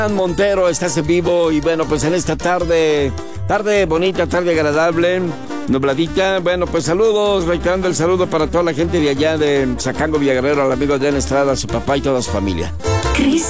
Montero, estás en vivo y bueno, pues en esta tarde bonita, tarde agradable, nubladita. Bueno, pues saludos, reiterando el saludo para toda la gente de allá de Zacango, Villaguerrero, al amigo Adrián Estrada, su papá y toda su familia. Cris